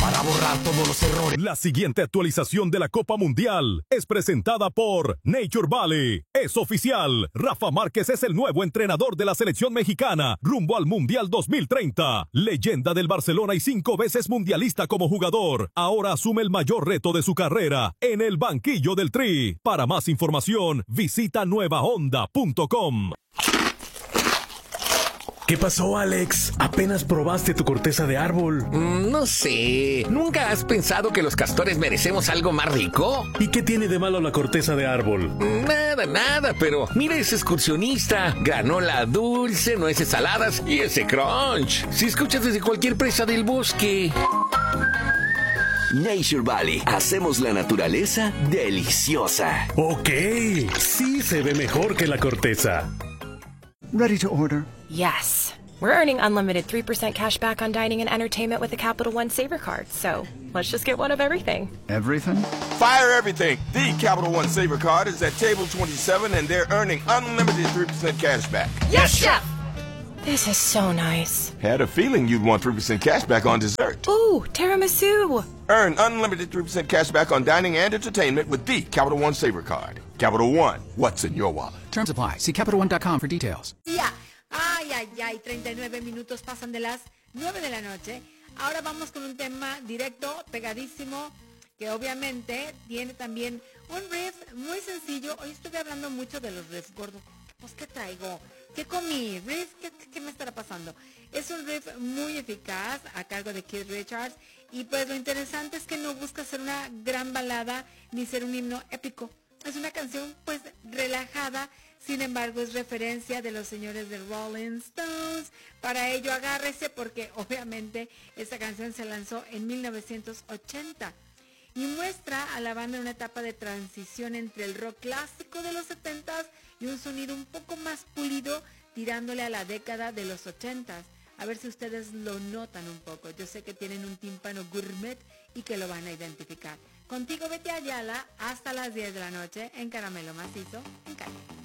para borrar todos los errores. La siguiente actualización de la Copa Mundial es presentada por Nature Valley. Es oficial, Rafa Márquez es el nuevo entrenador de la selección mexicana rumbo al Mundial 2030. Leyenda del Barcelona y 5 veces mundialista como jugador, ahora asume el mayor reto de su carrera en el banquillo del Tri. Para más información, visita nuevahonda.com. ¿Qué pasó, Alex? Apenas probaste tu corteza de árbol. No sé. ¿Nunca has pensado que los castores merecemos algo más rico? ¿Y qué tiene de malo la corteza de árbol? Nada, pero mira ese excursionista. Granola dulce, nueces saladas y ese crunch. Si escuchas desde cualquier presa del bosque. Nature Valley. Hacemos la naturaleza deliciosa. Ok, sí se ve mejor que la corteza. Ready to order. Yes. We're earning unlimited 3% cash back on dining and entertainment with the Capital One Saver Card, so let's just get one of everything. Everything? Fire everything. The Capital One Saver Card is at table 27 and they're earning unlimited 3% cash back. Yes, Chef! This is so nice. Had a feeling you'd want 3% cash back on dessert. Ooh, tiramisu! Earn unlimited 3% cash back on dining and entertainment with the Capital One Saver Card. Capital One, what's in your wallet? Terms apply. See CapitalOne.com for details. Ya. Ay, 39 minutos pasan de las 9 de la noche. Ahora vamos con un tema directo, pegadísimo, que obviamente tiene también un riff muy sencillo. Hoy estuve hablando mucho de los riffs, gordo. Pues, ¿qué traigo? ¿Qué comí? ¿Riff? ¿Qué me estará pasando? Es un riff muy eficaz a cargo de Keith Richards. Y pues lo interesante es que no busca ser una gran balada ni ser un himno épico. Es una canción pues relajada, sin embargo es referencia de los señores de Rolling Stones. Para ello agárrese porque obviamente esta canción se lanzó en 1980 y muestra a la banda en una etapa de transición entre el rock clásico de los 70s y un sonido un poco más pulido tirándole a la década de los 80s. A ver si ustedes lo notan un poco. Yo sé que tienen un tímpano gourmet y que lo van a identificar. Contigo Betty Ayala hasta las 10 de la noche en Caramelo Macizo en Cali.